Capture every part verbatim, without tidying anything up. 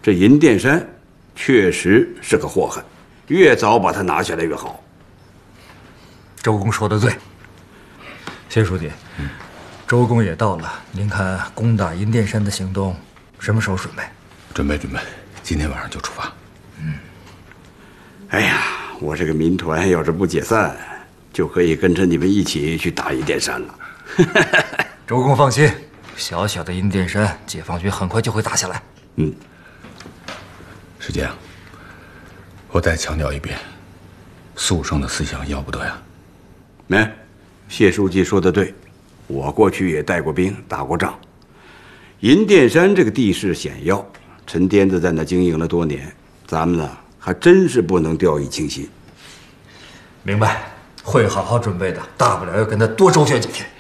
这银殿山确实是个祸害，越早把它拿下来越好。 周公说的对，谢书记，嗯、周公也到了。您看攻打银殿山的行动什么时候准备？ 准备准备，今天晚上就出发。 嗯。哎呀，我这个民团要是不解散，就可以跟着你们一起去打银殿山了。 周公放心，小小的银殿山，解放军很快就会打下来。 嗯。 师姐，我再强调一遍，肃圣的思想要不得呀。 没，谢书记说的对，我过去也带过兵，打过仗。银殿山这个地势险要，陈颠子在那经营了多年，咱们呢还真是不能掉以轻心。 明白，会好好准备的，大不了要跟他多周旋几天。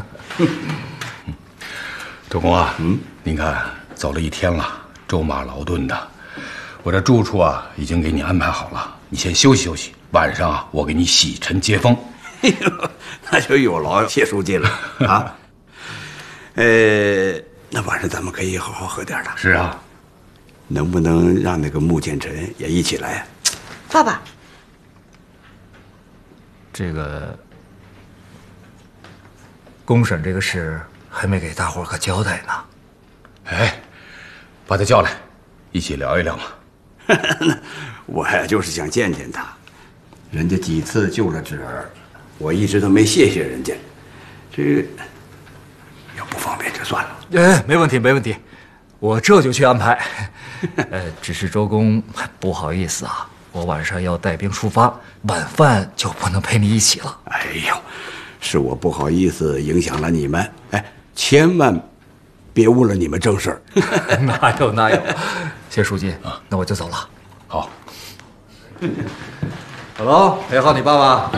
周公啊，嗯，您看走了一天了，舟马劳顿的，我这住处啊已经给你安排好了，你先休息休息，晚上啊我给你洗尘接风。 哎呦，那就有劳谢书记了啊。呃，那晚上咱们可以好好喝点的。 是啊， 能不能让那个穆建臣也一起来？ 爸爸， 这个公审这个事还没给大伙儿可交代呢。 哎，把他叫来，一起聊一聊嘛。 我呀就是想见见他，人家几次救了侄儿，我一直都没谢谢人家。这要不方便就算了。 哎，没问题没问题，我这就去安排。呃，只是周公不好意思啊，我晚上要带兵出发，晚饭就不能陪你一起了。 哎呦，是我不好意思影响了你们，哎，千万别误了你们正事儿。 哪有哪有，谢书记啊，那我就走了。 好， 小龙陪好你爸爸。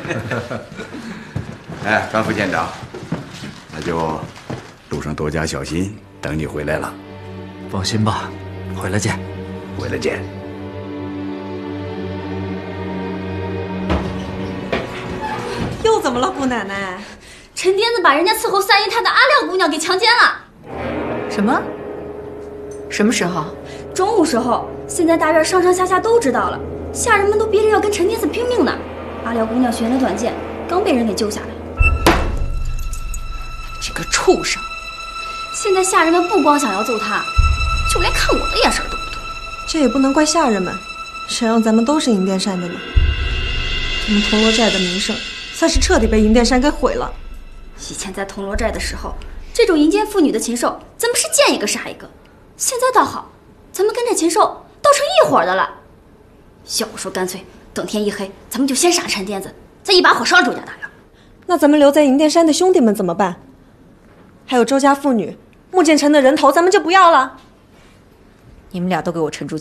哎，张副县长，那就路上多加小心，等你回来了。 放心吧，回来见。 回来见。 又怎么了，姑奶奶？ 陈颠子把人家伺候三姨太的阿廖姑娘给强奸了。 什么？什么时候？ 中午时候。现在大院上上下下都知道了，下人们都憋着要跟陈颠子拼命呢。阿廖姑娘悬了短剑，刚被人给救下来。 这个畜生！ 现在下人们不光想要救他，就连看我的眼神都不对。 这也不能怪下人们，谁让咱们都是银殿山的呢？咱们铜锣寨的名声算是彻底被银殿山给毁了。 以前在铜锣寨的时候，这种淫奸妇女的禽兽，咱们是见一个杀一个。现在倒好，咱们跟这禽兽倒成一伙的了。要不说干脆等天一黑，咱们就先杀陈颠子，再一把火烧周家大院。 那咱们留在银殿山的兄弟们怎么办？还有周家妇女、穆建臣的人头，咱们就不要了。 你们俩都给我沉住气。